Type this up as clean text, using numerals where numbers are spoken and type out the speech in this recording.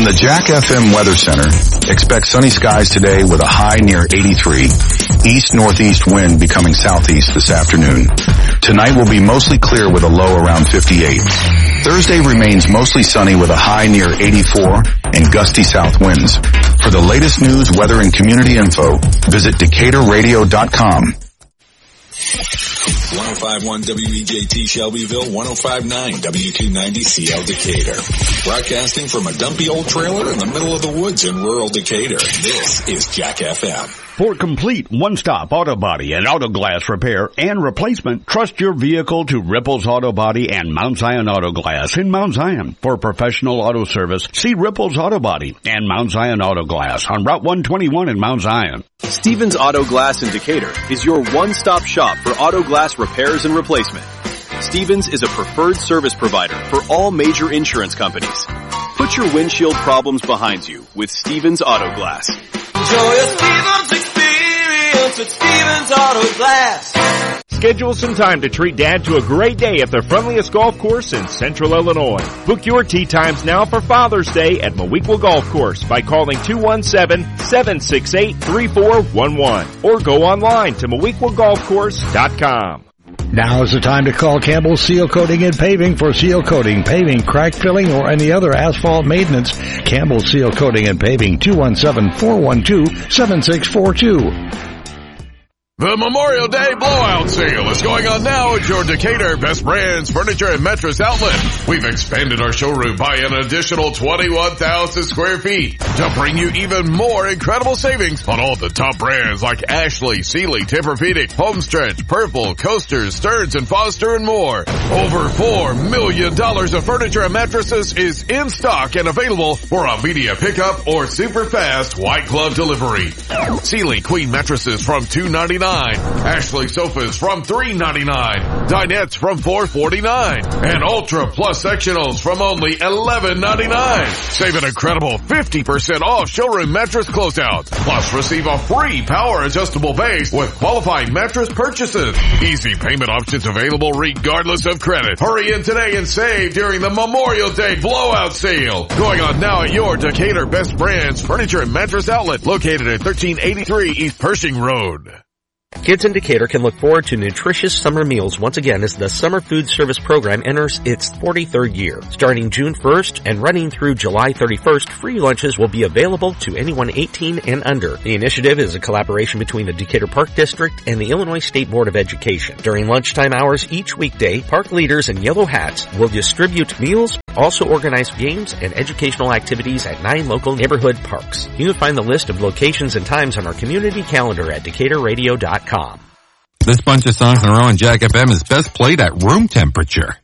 From the Jack FM Weather Center, expect sunny skies today with a high near 83. East-northeast wind becoming southeast this afternoon. Tonight will be mostly clear with a low around 58. Thursday remains mostly sunny with a high near 84 and gusty south winds. For the latest news, weather, and community info, visit DecaturRadio.com. 105.1 WEJT Shelbyville, 105.9 W290CL Decatur. Broadcasting from a dumpy old trailer in the middle of the woods in rural Decatur. This is Jack FM. For complete one-stop auto body and auto glass repair and replacement, trust your vehicle to Ripples Auto Body and Mount Zion Auto Glass in Mount Zion. For professional auto service, see Ripples Auto Body and Mount Zion Auto Glass on Route 121 in Mount Zion. Stevens Auto Glass in Decatur is your one-stop shop for auto glass repairs and replacement. Stevens is a preferred service provider for all major insurance companies. Put your windshield problems behind you with Stevens Auto Glass. Enjoy a Stevens experience with Stevens Auto Glass. Schedule some time to treat Dad to a great day at the friendliest golf course in Central Illinois. Book your tee times now for Father's Day at Moweaqua Golf Course by calling 217-768-3411 or go online to MowequaGolfCourse.com. Now is the time to call Campbell Seal Coating and Paving for seal coating, paving, crack filling, or any other asphalt maintenance. Campbell Seal Coating and Paving, 217-412-7642. The Memorial Day Blowout Sale is going on now at your Decatur Best Brands Furniture and Mattress Outlet. We've expanded our showroom by an additional 21,000 square feet to bring you even more incredible savings on all the top brands like Ashley, Sealy, Tempur-Pedic, Homestretch, Purple, Coasters, Stearns & Foster, and more. Over $4 million of furniture and mattresses is in stock and available for immediate pickup or super fast white glove delivery. Sealy Queen mattresses from $299. Ashley sofas from $399. Dinettes from $449. And Ultra Plus sectionals from only $11.99. Save an incredible 50% off showroom mattress closeouts. Plus receive a free power adjustable base with qualifying mattress purchases. Easy payment options available regardless of credit. Hurry in today and save during the Memorial Day Blowout Sale. Going on now at your Decatur Best Brands Furniture and Mattress Outlet located at 1383 East Pershing Road. Kids in Decatur can look forward to nutritious summer meals once again as the Summer Food Service Program enters its 43rd year. Starting June 1st and running through July 31st, free lunches will be available to anyone 18 and under. The initiative is a collaboration between the Decatur Park District and the Illinois State Board of Education. During lunchtime hours each weekday, park leaders in yellow hats will distribute meals, also organize games and educational activities at 9 local neighborhood parks. You can find the list of locations and times on our community calendar at DecaturRadio.com. This bunch of songs in a row on Jack FM is best played at room temperature.